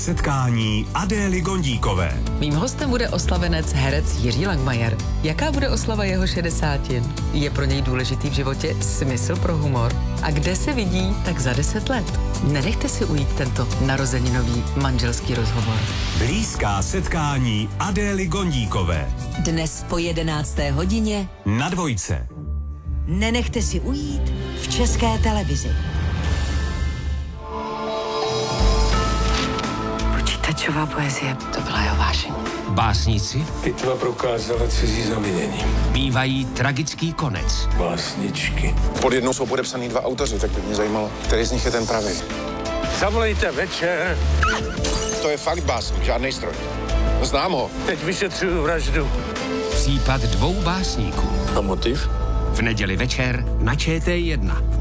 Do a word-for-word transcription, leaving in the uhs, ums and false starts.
Setkání Adély Gondíkové. Mým hostem bude oslavenec herec Jiří Langmajer. Jaká bude oslava jeho šedesátin? Je pro něj důležitý v životě smysl pro humor? A kde se vidí tak za deset let? Nenechte si ujít tento narozeninový manželský rozhovor. Blízká setkání Adély Gondíkové. Dnes po jedenácté hodině Na Dvojce. Nenechte si ujít v České televizi. Počítačová poezie, to byla jeho vášeň. Básníci Pitva prokázala cizí zavinění. bývají tragický konec. Básničky. Pod jednou jsou podepsaný dva autoři, tak by mě zajímalo, který z nich je ten pravý. Zavolejte večer. To je fakt básník, žádnej stroj. Znám ho. Teď vyšetřuju vraždu. Případ dvou básníků. A motiv? V neděli večer na Č T jedna.